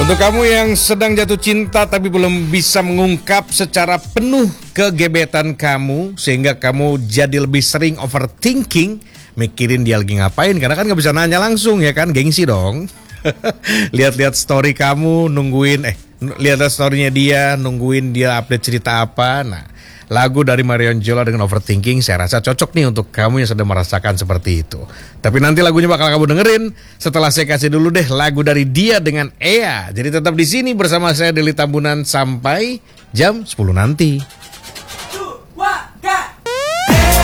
Untuk kamu yang sedang jatuh cinta tapi belum bisa mengungkap secara penuh kegebetan kamu, sehingga kamu jadi lebih sering overthinking, mikirin dia lagi ngapain, karena kan gak bisa nanya langsung ya kan, gengsi dong. Lihat-lihat story kamu, lihat-lihat storynya dia, nungguin dia update cerita apa. Nah, lagu dari Marion Jola dengan Overthinking saya rasa cocok nih untuk kamu yang sedang merasakan seperti itu. Tapi nanti lagunya bakal kamu dengerin setelah saya kasih dulu deh lagu dari dia dengan Ea. Jadi tetap di sini bersama saya Deli Tambunan sampai jam 10 nanti.